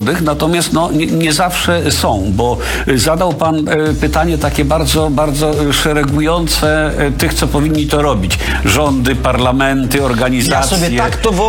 różnych, natomiast no, nie zawsze są, bo zadał pan pytanie takie bardzo, bardzo szeregujące tych, co powinni to robić. Rządy, parlamenty, organizacje. Ja sobie tak to